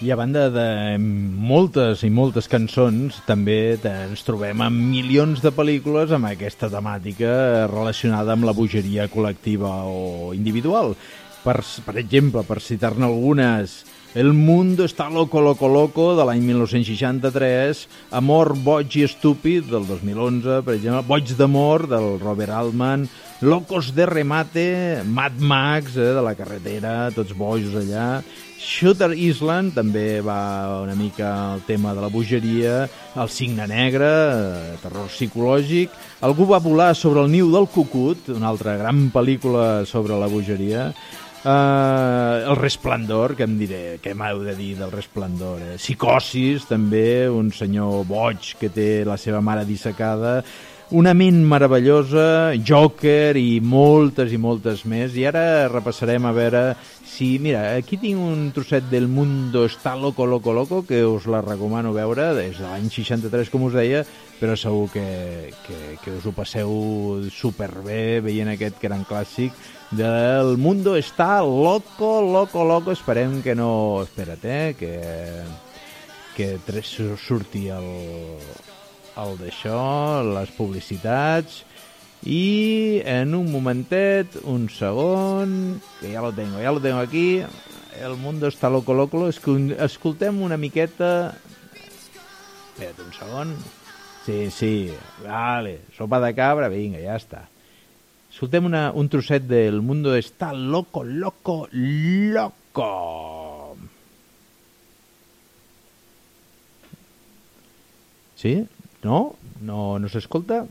I a banda de moltes i moltes cançons, també ens trobem amb milions de pel·lícules amb aquesta temàtica relacionada amb la bogeria col·lectiva o individual. Per exemple, per citar-ne algunes, El mundo está loco, loco, loco, de l'any 1963, Amor, boig i estúpid, del 2011, per exemple, Boig d'amor, del Robert Altman, Locos de remate, Mad Max, de la carretera, tots bojos allà, Shooter Island, també va una mica el tema de la bogeria, El cigne negre, terror psicològic, Algú va volar sobre el niu del cucut, una altra gran pel·lícula sobre la bogeria, El resplendor, què em diré, què m'heu de dir del resplendor, Psicosis, també, un senyor boig que té la seva mare dissecada, Una ment meravellosa, Joker i moltes més. I ara repassarem a veure si... Mira, aquí tinc un trosset del Mundo está loco, loco, loco, que us la recomano veure, des de l'any 63, com us deia, però segur que us ho passeu superbé veient aquest gran clàssic del Mundo está loco, loco, loco. Esperem que no... Espera't, que surti el d'això, les publicitats, i en un momentet, un segon, que ya lo tengo aquí, El mundo está loco, loco, escoltem una miqueta, espera't un segon, sí, vale, sopa de cabra, vinga, ja està. Escoltem un trosset del Mundo está loco, loco, loco. Sí? ¿No? ¿No se escolta?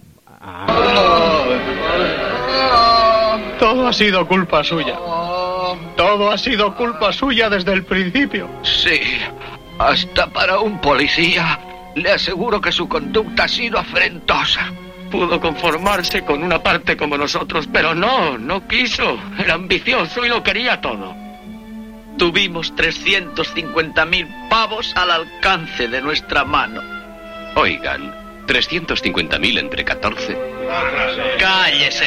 Todo ha sido culpa suya. Todo ha sido culpa suya desde el principio. Sí, hasta para un policía le aseguro que su conducta ha sido afrentosa. Pudo conformarse con una parte como nosotros, pero no quiso. Era ambicioso y lo quería todo. Tuvimos 350.000 pavos al alcance de nuestra mano. Oigan, 350.000 entre 14. ¡Cállese!